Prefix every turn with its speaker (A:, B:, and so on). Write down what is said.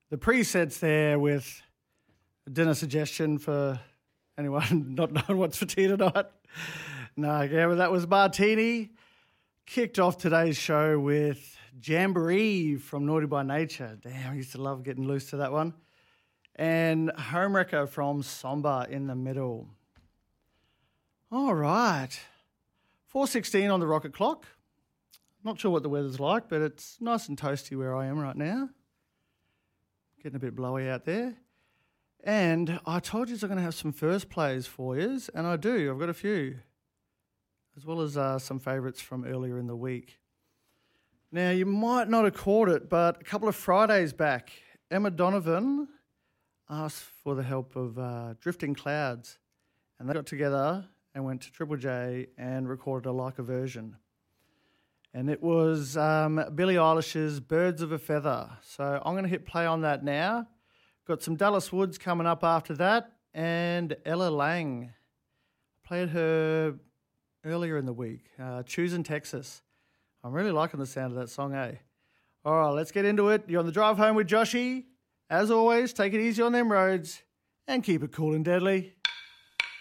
A: the presets there with a dinner suggestion for anyone not knowing what's for tea tonight. No, yeah, well, that was Martini. Kicked off today's show with Jamboree from Naughty by Nature. Damn, I used to love getting loose to that one. And Homewrecker from Somber in the middle. All right. 4:16 on the rocket clock. Not sure what the weather's like, but it's nice and toasty where I am right now. Getting a bit blowy out there. And I told you I'm going to have some first plays for you, and I do. I've got a few, as well as some favourites from earlier in the week. Now, you might not have caught it, but a couple of Fridays back, Emma Donovan asked for the help of Drifting Clouds, and they got together and went to Triple J and recorded a Like a version. And it was Billie Eilish's Birds of a Feather. So I'm going to hit play on that now. Got some Dallas Woods coming up after that, and Ella Lang. Played her earlier in the week, Choosing Texas. I'm really liking the sound of that song, eh? All right, let's get into it. You're on the drive home with Joshy. As always, take it easy on them roads and keep it cool and deadly.